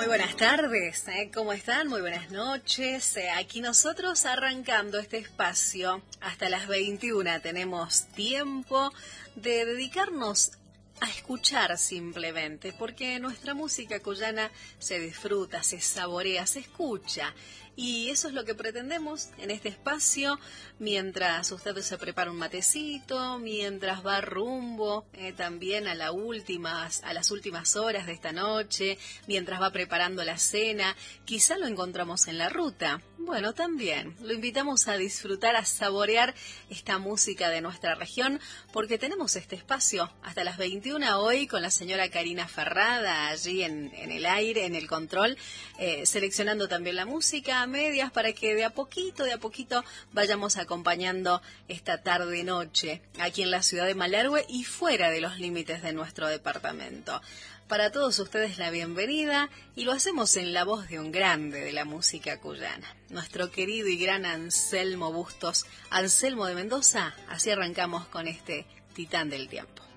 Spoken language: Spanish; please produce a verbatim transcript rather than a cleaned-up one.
Muy buenas tardes, ¿eh? ¿Cómo están? Muy buenas noches. Eh, aquí nosotros arrancando este espacio hasta las veintiuna. Tenemos tiempo de dedicarnos a escuchar simplemente, porque nuestra música cuyana se disfruta, se saborea, se escucha. Y eso es lo que pretendemos en este espacio, mientras usted se prepara un matecito, mientras va rumbo eh, también a, la últimas, a las últimas horas de esta noche, mientras va preparando la cena, quizá lo encontramos en la ruta. Bueno, también lo invitamos a disfrutar, a saborear esta música de nuestra región, porque tenemos este espacio hasta las veintiuna hoy con la señora Karina Ferrada allí en, en el aire, en el control, eh, seleccionando también la música a medias para que de a poquito, de a poquito vayamos acompañando esta tarde-noche aquí en la ciudad de Malargüe y fuera de los límites de nuestro departamento. Para todos ustedes la bienvenida y lo hacemos en la voz de un grande de la música cuyana, nuestro querido y gran Anselmo Bustos, Anselmo de Mendoza. Así arrancamos con este Titán del Tiempo.